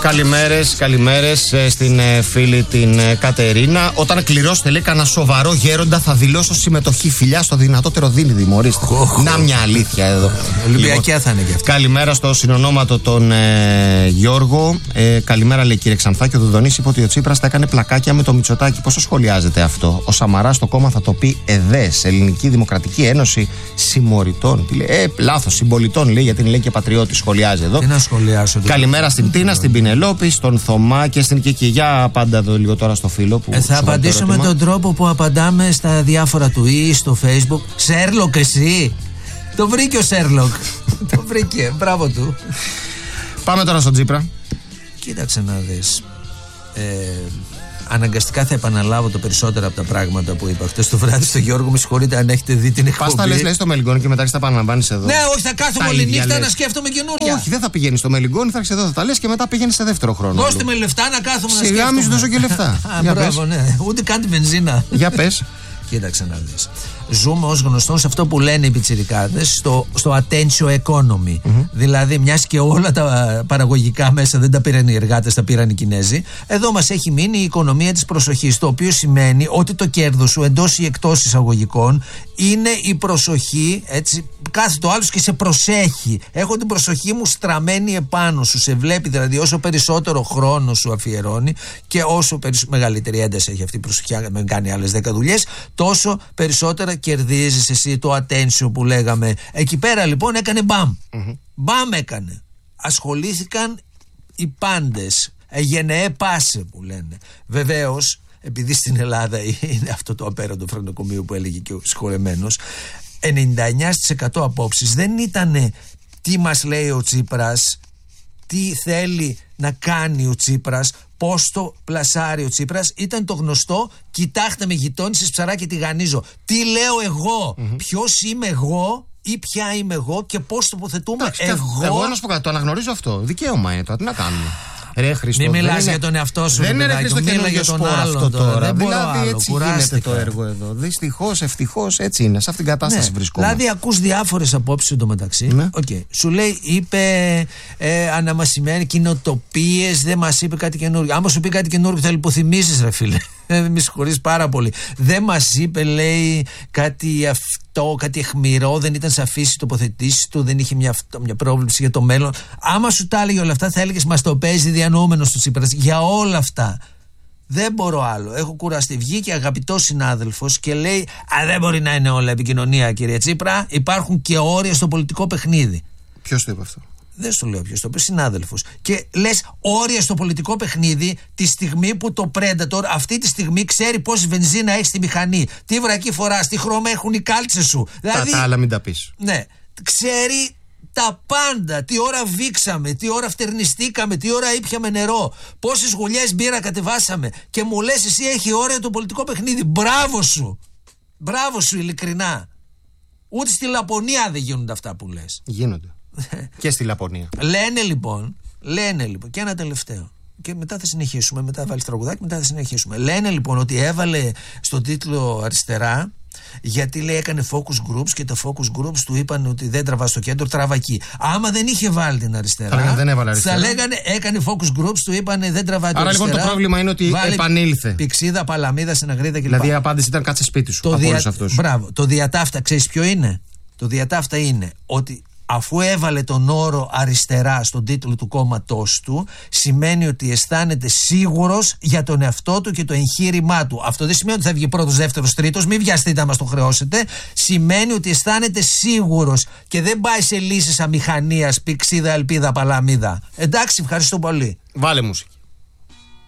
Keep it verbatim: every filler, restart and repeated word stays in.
Καλημέρες, καλημέρες στην ε, φίλη την ε, Κατερίνα. Όταν κληρώσετε, λέει, κανένα σοβαρό γέροντα, θα δηλώσω συμμετοχή. Φιλιά στο δυνατότερο δίνει, μωρίστε. Oh, Να μια αλήθεια εδώ. Ολυμπιακιά λοιπόν, θα είναι και αυτή. Καλημέρα στο συνονόματο τον ε, Γιώργο. Ε, καλημέρα, λέει, κύριε Ξανθάκη. Ο Δουδονής είπε ότι ο Τσίπρας τα έκανε πλακάκια με το Μητσοτάκη. Πώς το σχολιάζετε αυτό? Ο Σαμαράς στο κόμμα θα το πει ΕΔΕΣ, Ελληνική Δημοκρατική Ένωση Συμμοριτών. Τι λέει? Ε, λάθος, συμπολιτών λέει, γιατί λέει και πατριώτη. Σχολιάζει εδώ. Τι να σχολιάσω. Καλημέρα στην Τίνα, στην Πινελόπη, στον Θωμά και στην Κίκη. Για πάντα εδώ λίγο τώρα στο φίλο που. Ε, θα απαντήσω με τον τρόπο που απαντάμε στα διάφορα του ή στο Facebook. Σέρλοκ, εσύ. Το βρήκε ο Σέρλοκ. Το βρήκε. Μπράβο του. Πάμε τώρα στον Τσίπρα. Κοίταξε να δεις. Ε, αναγκαστικά θα επαναλάβω το περισσότερα από τα πράγματα που είπα χτες το βράδυ στο Γιώργο. Με συγχωρείτε αν έχετε δει την εκπομπή. Πας τα λες, λες στο Μελιγόνι και μετά θα επαναλαμβάνεις εδώ. Ναι, όχι, θα κάθομαι όλη νύχτα να σκέφτομαι καινούρια. Όχι, δεν θα πηγαίνεις στο Μελιγόνι, θα έρχεσαι εδώ, θα τα λες και μετά πηγαίνεις σε δεύτερο χρόνο. Δώστε με λεφτά να κάθομαι να σκέφτομαι. Σιγά μη σου δώσω και λεφτά. Μπράβο, ναι. Ούτε καν τη βενζίνα. Για πες. Κοίταξε να δεις. Ζούμε ως γνωστόν σε αυτό που λένε οι πιτσιρικάδες, στο, στο attention economy. Mm-hmm. Δηλαδή, μιας και όλα τα παραγωγικά μέσα δεν τα πήραν οι εργάτες, τα πήραν οι Κινέζοι. Εδώ μας έχει μείνει η οικονομία της προσοχής. Το οποίο σημαίνει ότι το κέρδος σου εντός ή εκτός εισαγωγικών είναι η προσοχή. Έτσι, κάθε το άλλο και σε προσέχει. Έχω την προσοχή μου στραμμένη επάνω σου. Σε βλέπει δηλαδή όσο περισσότερο χρόνο σου αφιερώνει και όσο περισσο... μεγαλύτερη ένταση έχει αυτή η προσοχή, με κάνει άλλες δέκα δουλειές, τόσο περισσότερα κερδίζεις εσύ το attention που λέγαμε. Εκεί πέρα λοιπόν έκανε μπαμ. Mm-hmm. Μπαμ έκανε. Ασχολήθηκαν οι πάντες. Γενεέ πάσε που λένε. Βεβαίως, επειδή στην Ελλάδα είναι αυτό το απέραντο φρονοκομείο που έλεγε και ο συγχωρεμένος, ενενήντα εννιά τοις εκατό απόψεις δεν ήταν τι μας λέει ο Τσίπρας, τι θέλει να κάνει ο Τσίπρας, πώς το πλασάρει ο Τσίπρας. Ήταν το γνωστό, κοιτάχτε με γειτόνισες ψαρά και τηγανίζω. Τι λέω εγώ, mm-hmm. ποιος είμαι εγώ ή ποια είμαι εγώ και πώς τοποθετούμε εγώ. Εγώ να σου πω κάτι, το αναγνωρίζω αυτό. Δικαίωμα είναι τώρα, τι να κάνουμε. Ρε Χριστό, μην μιλάς για τον εαυτό σου. Δεν είναι Χριστό μίλα για τον άλλο αυτό τώρα. Δεν μπορώ δηλαδή άλλο. έτσι Κουράστηκα. γίνεται το έργο εδώ. Δυστυχώς, ευτυχώς έτσι είναι. Σε αυτήν την κατάσταση ναι. βρισκόμαστε. Δηλαδή ακούς διάφορες απόψεις εντωμεταξύ. Ναι. Okay. Σου λέει, είπε ε, αναμασιμένη κοινοτοπίες, δεν μας είπε κάτι καινούργιο. Άμα σου πει κάτι καινούργιο θα λιποθυμήσεις, ρε φίλε. Με συγχωρείς πάρα πολύ. Δεν μας είπε, λέει, κάτι αυτό, κάτι αιχμηρό, δεν ήταν σαφής η τοποθετήση του, δεν είχε μια, μια πρόβλεψη για το μέλλον. Άμα σου τα έλεγε όλα αυτά, θα έλεγες μας το παίζει διανοούμενος του Τσίπρας. Για όλα αυτά. Δεν μπορώ άλλο. Έχω κουραστεί. Βγήκε αγαπητός συνάδελφος και λέει, α, δεν μπορεί να είναι όλα επικοινωνία, κύριε Τσίπρα. Υπάρχουν και όρια στο πολιτικό παιχνίδι. Ποιος το είπε αυτό? Δεν σου λέω ποιος το είπε, συνάδελφος. Και λες όρια στο πολιτικό παιχνίδι τη στιγμή που το Predator αυτή τη στιγμή ξέρει πόση βενζίνα έχει στη μηχανή. Τι βρακή φοράς, τι χρώμα έχουν οι κάλτσες σου. Δηλαδή, τα, τα άλλα μην τα πεις. Ναι. Ξέρει τα πάντα. Τι ώρα βήξαμε, τι ώρα φτερνιστήκαμε, τι ώρα ήπιαμε νερό, πόσες γουλιές μπύρα κατεβάσαμε. Και μου λες εσύ έχει όρια το πολιτικό παιχνίδι. Μπράβο σου. Μπράβο σου, ειλικρινά. Ούτε στη Λαπωνία δεν γίνονται αυτά που λες. Γίνονται. Και στη Λαπωνία. Λένε λοιπόν, λένε λοιπόν, και ένα τελευταίο. Και μετά θα συνεχίσουμε. Μετά βάλει τραγουδάκι, μετά θα συνεχίσουμε. Λένε λοιπόν ότι έβαλε στον τίτλο αριστερά, γιατί λέει έκανε focus groups και τα focus groups του είπαν ότι δεν τραβά στο κέντρο, τραβά εκεί. Άμα δεν είχε βάλει την αριστερά, θα λέγανε, δεν έβαλε αριστερά. Θα λέγανε έκανε focus groups, του είπαν δεν τραβά την αριστερά. Άρα λοιπόν το πρόβλημα είναι ότι επανήλθε. Πηξίδα, Παλαμίδα, Συναγρίδα κλπ. Δηλαδή η απάντηση ήταν κάτσε σπίτι σου. Το, δια... Μπράβο. Το διατάφτα, ξέρεις ποιο είναι? Το διατάφτα είναι ότι αφού έβαλε τον όρο αριστερά στον τίτλο του κόμματός του, σημαίνει ότι αισθάνεται σίγουρος για τον εαυτό του και το εγχείρημά του. Αυτό δεν σημαίνει ότι θα βγει πρώτος, δεύτερος, τρίτος, μην βιαστείτε να μας το χρεώσετε. Σημαίνει ότι αισθάνεται σίγουρος και δεν πάει σε λύσεις αμηχανίας, πηξίδα, ελπίδα, παλαμίδα. Εντάξει, ευχαριστώ πολύ. Βάλε μουσική.